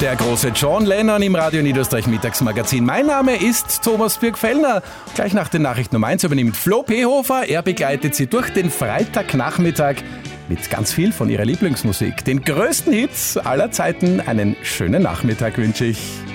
Der große John Lennon im Radio Niederösterreich Mittagsmagazin. Mein Name ist Thomas Birk-Fellner. Gleich nach den Nachrichten Nummer 1 übernimmt Flo Pehofer. Er begleitet Sie durch den Freitagnachmittag mit ganz viel von Ihrer Lieblingsmusik. Den größten Hits aller Zeiten. Einen schönen Nachmittag wünsche ich.